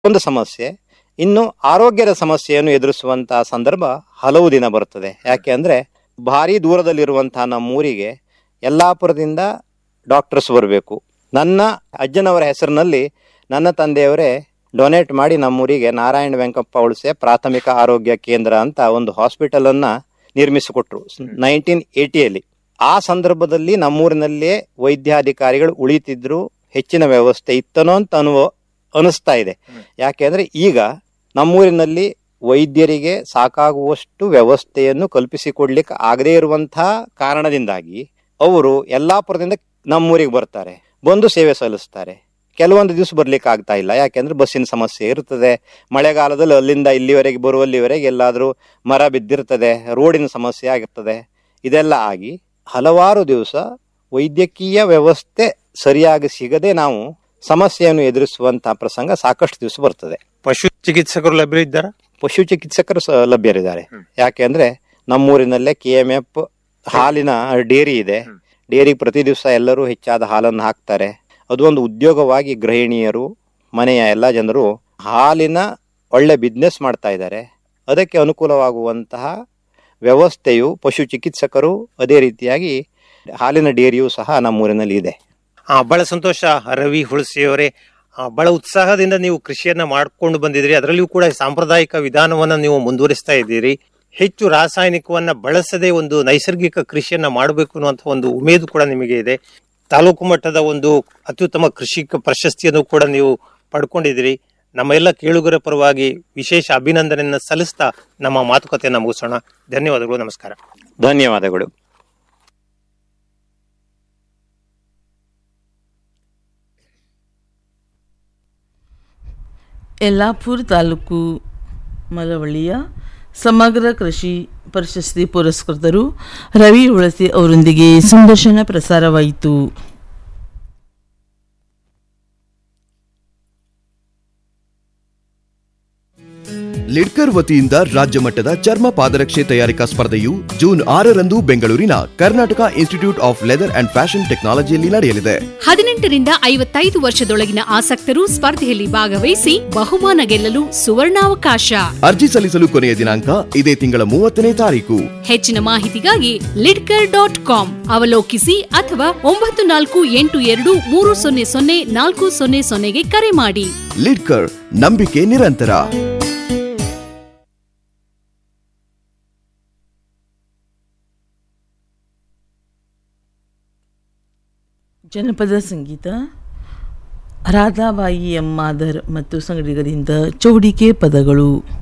ಒಂದು ಸಮಸ್ಯೆ. ಇನ್ನು ಆರೋಗ್ಯದ ಸಮಸ್ಯೆಯನ್ನು ಎದುರಿಸುವಂತಹ ಸಂದರ್ಭ ಹಲವು ದಿನ ಬರುತ್ತದೆ. ಯಾಕೆ ಅಂದರೆ ಭಾರಿ ದೂರದಲ್ಲಿರುವಂತಹ ನಮ್ಮೂರಿಗೆ ಯಲ್ಲಾಪುರದಿಂದ ಡಾಕ್ಟರ್ಸ್ ಬರಬೇಕು. ನನ್ನ ಅಜ್ಜನವರ ಹೆಸರಿನಲ್ಲಿ ನನ್ನ ತಂದೆಯವರೇ ಡೊನೇಟ್ ಮಾಡಿ ನಮ್ಮೂರಿಗೆ ನಾರಾಯಣ ವೆಂಕಪ್ಪ ಉಳಿಸೆ ಪ್ರಾಥಮಿಕ ಆರೋಗ್ಯ ಕೇಂದ್ರ ಅಂತ ಒಂದು ಹಾಸ್ಪಿಟಲನ್ನು ನಿರ್ಮಿಸಿಕೊಟ್ರು 1980. ಆ ಸಂದರ್ಭದಲ್ಲಿ ನಮ್ಮೂರಿನಲ್ಲೇ ವೈದ್ಯಾಧಿಕಾರಿಗಳು ಉಳಿತಿದ್ರು, ಹೆಚ್ಚಿನ ವ್ಯವಸ್ಥೆ ಇತ್ತನೋ ಅಂತ ಅನಿಸ್ತಾ ಇದೆ. ಯಾಕೆಂದ್ರೆ ಈಗ ನಮ್ಮೂರಿನಲ್ಲಿ ವೈದ್ಯರಿಗೆ ಸಾಕಾಗುವಷ್ಟು ವ್ಯವಸ್ಥೆಯನ್ನು ಕಲ್ಪಿಸಿಕೊಡ್ಲಿಕ್ಕೆ ಆಗದೇ ಇರುವಂತಹ ಕಾರಣದಿಂದಾಗಿ ಅವರು ಯಲ್ಲಾಪುರದಿಂದ ನಮ್ಮೂರಿಗೆ ಬರ್ತಾರೆ, ಬಂದು ಸೇವೆ ಸಲ್ಲಿಸ್ತಾರೆ. ಕೆಲವೊಂದು ದಿವಸ ಬರ್ಲಿಕ್ಕೆ ಆಗ್ತಾ ಇಲ್ಲ, ಯಾಕೆಂದ್ರೆ ಬಸ್ಸಿನ ಸಮಸ್ಯೆ ಇರ್ತದೆ. ಮಳೆಗಾಲದಲ್ಲಿ ಅಲ್ಲಿಂದ ಇಲ್ಲಿವರೆಗೆ ಬರುವಲ್ಲಿವರೆಗೆ ಎಲ್ಲಾದರೂ ಮರ ಬಿದ್ದಿರ್ತದೆ, ರೋಡಿನ ಸಮಸ್ಯೆ ಆಗಿರ್ತದೆ. ಇದೆಲ್ಲ ಆಗಿ ಹಲವಾರು ದಿವಸ ವೈದ್ಯಕೀಯ ವ್ಯವಸ್ಥೆ ಸರಿಯಾಗಿ ಸಿಗದೆ ನಾವು ಸಮಸ್ಯೆಯನ್ನು ಎದುರಿಸುವಂತಹ ಪ್ರಸಂಗ ಸಾಕಷ್ಟು ದಿವಸ ಬರ್ತದೆ. ಪಶು ಚಿಕಿತ್ಸಕರು ಲಭ್ಯ ಇದ್ದಾರಾ? ಪಶು ಚಿಕಿತ್ಸಕರು ಲಭ್ಯರಿದ್ದಾರೆ. ಯಾಕೆಂದ್ರೆ ನಮ್ಮೂರಿನಲ್ಲೇ KMF ಹಾಲಿನ ಡೇರಿ ಇದೆ. ಡೇರಿ ಪ್ರತಿ ದಿವಸ ಎಲ್ಲರೂ ಹೆಚ್ಚಾದ ಹಾಲನ್ನು ಹಾಕ್ತಾರೆ. ಅದು ಒಂದು ಉದ್ಯೋಗವಾಗಿ ಗೃಹಿಣಿಯರು, ಮನೆಯ ಎಲ್ಲ ಜನರು ಹಾಲಿನ ಒಳ್ಳೆ ಬಿಸ್ನೆಸ್ ಮಾಡ್ತಾ ಇದ್ದಾರೆ. ಅದಕ್ಕೆ ಅನುಕೂಲವಾಗುವಂತಹ ವ್ಯವಸ್ಥೆಯು ಪಶು ಚಿಕಿತ್ಸಕರು, ಅದೇ ರೀತಿಯಾಗಿ ಹಾಲಿನ ಡೇರಿಯೂ ಸಹ ನಮ್ಮೂರಿನಲ್ಲಿ ಇದೆ. ಬಹಳ ಸಂತೋಷ ರವಿ ಹುಳಸಿಯವರೇ. ಬಹಳ ಉತ್ಸಾಹದಿಂದ ನೀವು ಕೃಷಿಯನ್ನ ಮಾಡ್ಕೊಂಡು ಬಂದಿದ್ರಿ. ಅದರಲ್ಲಿಯೂ ಕೂಡ ಸಾಂಪ್ರದಾಯಿಕ ವಿಧಾನವನ್ನ ನೀವು ಮುಂದುವರಿಸ್ತಾ ಇದ್ದೀರಿ. ಹೆಚ್ಚು ರಾಸಾಯನಿಕವನ್ನ ಬಳಸದೆ ಒಂದು ನೈಸರ್ಗಿಕ ಕೃಷಿಯನ್ನ ಮಾಡಬೇಕು ಅನ್ನುವಂಥ ಒಂದು ಉಮೇದು ಕೂಡ ನಿಮಗೆ ಇದೆ. ತಾಲೂಕು ಮಟ್ಟದ ಒಂದು ಅತ್ಯುತ್ತಮ ಕೃಷಿಕ ಪ್ರಶಸ್ತಿಯನ್ನು ಕೂಡ ನೀವು ಪಡ್ಕೊಂಡಿದ್ದೀರಿ. ನಮ್ಮ ಎಲ್ಲ ಕೇಳುಗರ ಪರವಾಗಿ ವಿಶೇಷ ಅಭಿನಂದನೆಯನ್ನ ಸಲ್ಲಿಸ್ತಾ ನಮ್ಮ ಮಾತುಕತೆಯನ್ನ ಮುಗಿಸೋಣ. ಧನ್ಯವಾದಗಳು. ನಮಸ್ಕಾರ. ಧನ್ಯವಾದಗಳು. ಯಲ್ಲಾಪುರ ತಾಲೂಕು ಮಳವಳ್ಳಿಯ ಸಮಗ್ರ ಕೃಷಿ ಪ್ರಶಸ್ತಿ ಪುರಸ್ಕೃತರು ರವಿ ಹುಳಸಿ ಅವರೊಂದಿಗೆ ಸಂದರ್ಶನ ಪ್ರಸಾರವಾಯಿತು. ಲಿಡ್ಕರ್ ವತಿಯಿಂದ ರಾಜ್ಯ ಮಟ್ಟದ ಚರ್ಮ ಪಾದರಕ್ಷೆ ತಯಾರಿಕಾ ಸ್ಪರ್ಧೆಯು ಜೂನ್ 6ರಂದು ಬೆಂಗಳೂರಿನ Karnataka institute of leather and fashion ಟೆಕ್ನಾಲಜಿಯಲ್ಲಿ ನಡೆಯಲಿದೆ. 18 ರಿಂದ 55 ವರ್ಷದೊಳಗಿನ ಆಸಕ್ತರು ಸ್ಪರ್ಧೆಯಲ್ಲಿ ಭಾಗವಹಿಸಿ ಬಹುಮಾನ ಗೆಲ್ಲಲು ಸುವರ್ಣಾವಕಾಶ. ಅರ್ಜಿ ಸಲ್ಲಿಸಲು ಕೊನೆಯ ದಿನಾಂಕ ಇದೇ ತಿಂಗಳ 30ನೇ ತಾರೀಕು. ಹೆಚ್ಚಿನ ಮಾಹಿತಿಗಾಗಿ lidker.com ಅವಲೋಕಿಸಿ ಅಥವಾ 9482300400ಗೆ ಕರೆ ಮಾಡಿ. ಲಿಡ್ಕರ್, ನಂಬಿಕೆ ನಿರಂತರ. ಜನಪದ ಸಂಗೀತ ರಾಧಾಬಾಯಿ ಎಂ ಮಾದರ್ ಮತ್ತು ಸಂಗಡಿಗರಿಂದ ಚೌಡಿಕೆ ಪದಗಳು.